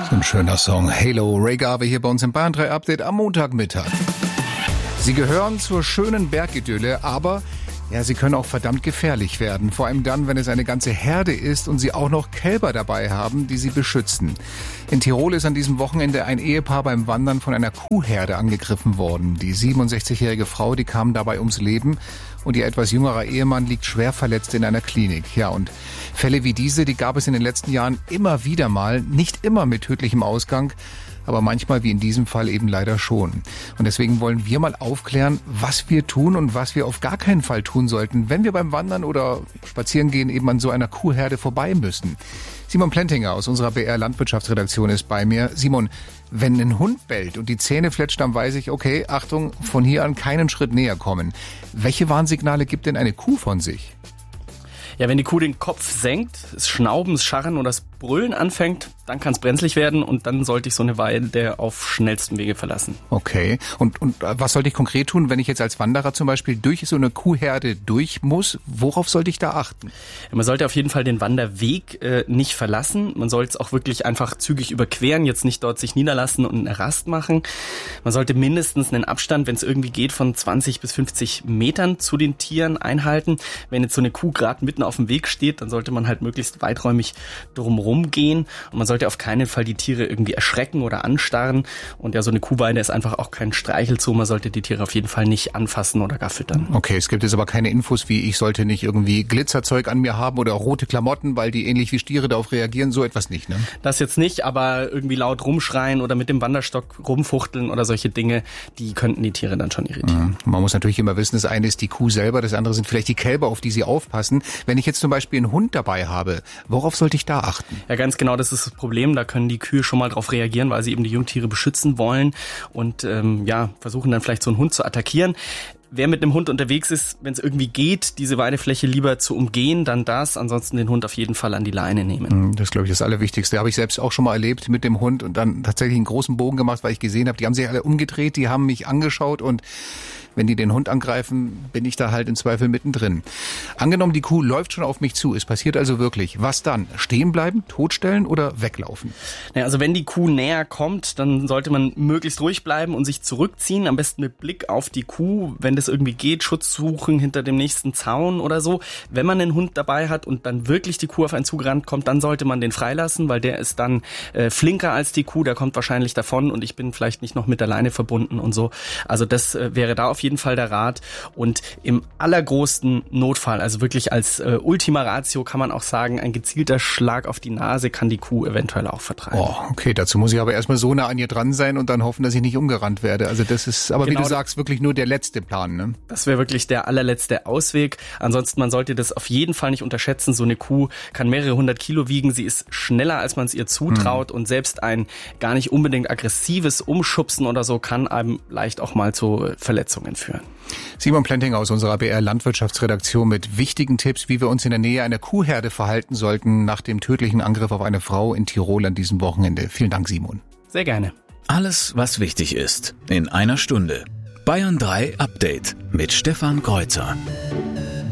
So ein schöner Song. Halo, Ray Garvey hier bei uns im Bayern 3 Update am Montagmittag. Sie gehören zur schönen Bergidylle, aber ja, sie können auch verdammt gefährlich werden. Vor allem dann, wenn es eine ganze Herde ist und sie auch noch Kälber dabei haben, die sie beschützen. In Tirol ist an diesem Wochenende ein Ehepaar beim Wandern von einer Kuhherde angegriffen worden. Die 67-jährige Frau, die kam dabei ums Leben und ihr etwas jüngerer Ehemann liegt schwer verletzt in einer Klinik. Ja, und Fälle wie diese, die gab es in den letzten Jahren immer wieder mal, nicht immer mit tödlichem Ausgang, aber manchmal wie in diesem Fall eben leider schon. Und deswegen wollen wir mal aufklären, was wir tun und was wir auf gar keinen Fall tun sollten, wenn wir beim Wandern oder Spazierengehen eben an so einer Kuhherde vorbei müssen. Simon Plentinger aus unserer BR Landwirtschaftsredaktion ist bei mir. Simon, wenn ein Hund bellt und die Zähne fletscht, dann weiß ich, okay, Achtung, von hier an keinen Schritt näher kommen. Welche Warnsignale gibt denn eine Kuh von sich? Ja, wenn die Kuh den Kopf senkt, das Schnauben, das Scharren oder das Brüllen anfängt, dann kann es brenzlig werden und dann sollte ich so eine Weide auf schnellstem Wege verlassen. Okay. Und was sollte ich konkret tun, wenn ich jetzt als Wanderer zum Beispiel durch so eine Kuhherde durch muss? Worauf sollte ich da achten? Ja, man sollte auf jeden Fall den Wanderweg nicht verlassen. Man sollte es auch wirklich einfach zügig überqueren, jetzt nicht dort sich niederlassen und eine Rast machen. Man sollte mindestens einen Abstand, wenn es irgendwie geht, von 20 bis 50 Metern zu den Tieren einhalten. Wenn jetzt so eine Kuh gerade mitten auf dem Weg steht, dann sollte man halt möglichst weiträumig drumherum gehen und man sollte auf keinen Fall die Tiere irgendwie erschrecken oder anstarren und ja, so eine Kuhweide ist einfach auch kein Streichelzoo, man sollte die Tiere auf jeden Fall nicht anfassen oder gar füttern. Okay, es gibt jetzt aber keine Infos wie, ich sollte nicht irgendwie Glitzerzeug an mir haben oder rote Klamotten, weil die ähnlich wie Stiere darauf reagieren, so etwas nicht, ne? Das jetzt nicht, aber irgendwie laut rumschreien oder mit dem Wanderstock rumfuchteln oder solche Dinge, die könnten die Tiere dann schon irritieren. Man muss natürlich immer wissen, das eine ist die Kuh selber, das andere sind vielleicht die Kälber, auf die sie aufpassen. Wenn ich jetzt zum Beispiel einen Hund dabei habe, worauf sollte ich da achten? Ja, ganz genau, das ist das Problem. Da können die Kühe schon mal drauf reagieren, weil sie eben die Jungtiere beschützen wollen und versuchen dann vielleicht so einen Hund zu attackieren. Wer mit einem Hund unterwegs ist, wenn es irgendwie geht, diese Weidefläche lieber zu umgehen, dann das. Ansonsten den Hund auf jeden Fall an die Leine nehmen. Das ist, glaube ich, das Allerwichtigste. Habe ich selbst auch schon mal erlebt mit dem Hund und dann tatsächlich einen großen Bogen gemacht, weil ich gesehen habe, die haben sich alle umgedreht, die haben mich angeschaut und wenn die den Hund angreifen, bin ich da halt im Zweifel mittendrin. Angenommen, die Kuh läuft schon auf mich zu, es passiert also wirklich. Was dann? Stehen bleiben, totstellen oder weglaufen? Naja, also wenn die Kuh näher kommt, dann sollte man möglichst ruhig bleiben und sich zurückziehen, am besten mit Blick auf die Kuh. Wenn das irgendwie geht, Schutz suchen hinter dem nächsten Zaun oder so. Wenn man einen Hund dabei hat und dann wirklich die Kuh auf einen zugerannt kommt, dann sollte man den freilassen, weil der ist dann flinker als die Kuh, der kommt wahrscheinlich davon und ich bin vielleicht nicht noch mit der Leine verbunden und so. Also das wäre da auf jeden Fall der Rat und im allergrößten Notfall, also wirklich als Ultima Ratio kann man auch sagen, ein gezielter Schlag auf die Nase kann die Kuh eventuell auch vertreiben. Oh, okay, dazu muss ich aber erstmal so nah an ihr dran sein und dann hoffen, dass ich nicht umgerannt werde. Also das ist, aber genau, wie du sagst, wirklich nur der letzte Plan, ne? Das wäre wirklich der allerletzte Ausweg. Ansonsten, man sollte das auf jeden Fall nicht unterschätzen. So eine Kuh kann mehrere 100 Kilo wiegen. Sie ist schneller, als man es ihr zutraut und selbst ein gar nicht unbedingt aggressives Umschubsen oder so kann einem leicht auch mal zu Verletzungen führen. Simon Plentinger aus unserer BR Landwirtschaftsredaktion mit wichtigen Tipps, wie wir uns in der Nähe einer Kuhherde verhalten sollten nach dem tödlichen Angriff auf eine Frau in Tirol an diesem Wochenende. Vielen Dank, Simon. Sehr gerne. Alles, was wichtig ist, in einer Stunde. Bayern 3 Update mit Stefan Kreuzer.